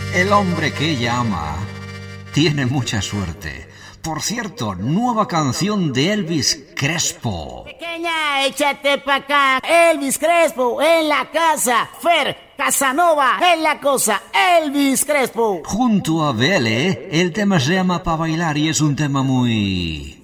El hombre que ella ama tiene mucha suerte. Por cierto, nueva canción de Elvis Crespo. Pequeña, échate pa' acá. Elvis Crespo en la casa. Fer Casanova en la cosa. Elvis Crespo. Junto a Vele, el tema se llama Pa' Bailar y es un tema muy